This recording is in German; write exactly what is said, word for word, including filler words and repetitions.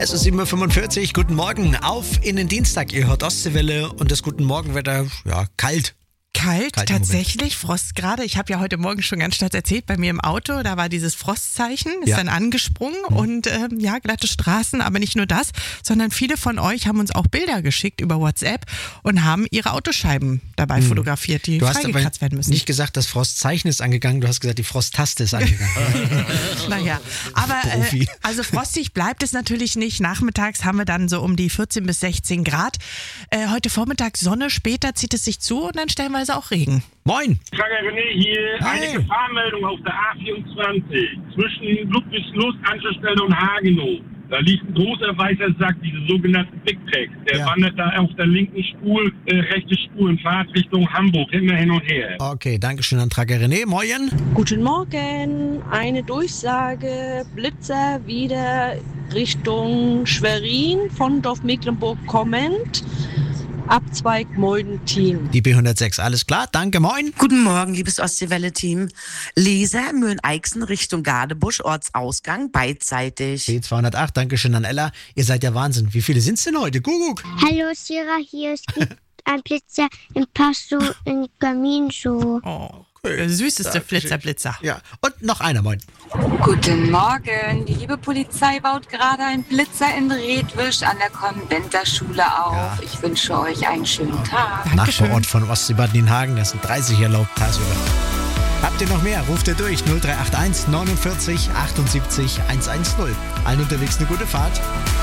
Es ist sieben Uhr fünfundvierzig. Guten Morgen auf in den Dienstag. Ihr hört Ostseewelle und das Guten Morgenwetter, ja, kalt. Kalt, Kalt im tatsächlich, Frost gerade. Ich habe ja heute Morgen schon ganz stolz erzählt, bei mir im Auto, da war dieses Frostzeichen, ist Ja. dann angesprungen Mhm. und ähm, ja, glatte Straßen, aber nicht nur das, sondern viele von euch haben uns auch Bilder geschickt über WhatsApp und haben ihre Autoscheiben dabei Mhm. fotografiert, die Du hast aber freigekratzt werden müssen. nicht gesagt, das Frostzeichen ist angegangen, du hast gesagt, die Frosttaste ist angegangen. Naja, aber äh, Profi. also frostig bleibt es natürlich nicht. Nachmittags haben wir dann so um die vierzehn bis sechzehn Grad. Äh, heute Vormittag Sonne, später zieht es sich zu und dann stellenweise auch Regen. Moin! Trager René hier, Hi. eine Gefahrmeldung auf der A vierundzwanzig zwischen Ludwigslust, Anschlussstelle und Hagenow. Da liegt ein großer weißer Sack, diese sogenannten Big Packs. Der Ja. wandert da auf der linken Spur, äh, rechte Spur in Fahrtrichtung Hamburg, immer hin und her. Okay, danke schön an Trager René. Moin! Guten Morgen, eine Durchsage, Blitzer wieder Richtung Schwerin von Dorf Mecklenburg kommend, Abzweig Moldentin. Die B hundertsechs, alles klar, danke, moin! Guten Morgen, liebes Ostseewelle-Team. Leser Möhn-Eichsen Richtung Gadebusch, Ortsausgang, beidseitig. B zweihundertacht, danke schön an Ella. Ihr seid ja Wahnsinn. Wie viele sind's denn heute? Kuckuck! Hallo Sira, hier ist ein Blitzer im Passo in Kaminschuh. Oh, der süßeste Dankeschön. Flitzer, Blitzer. Ja, und noch einer, moin. Guten Morgen. Die liebe Polizei baut gerade einen Blitzer in Redwisch an der Konventerschule auf. Ja. Ich wünsche euch einen schönen Tag. Dankeschön. Nachbarort von Ostseebad Nienhagen, das sind dreißig erlaubt tagsüber. Habt ihr noch mehr? Ruft ihr durch null drei acht eins neunundvierzig achtundsiebzig hundertzehn. Allen unterwegs eine gute Fahrt.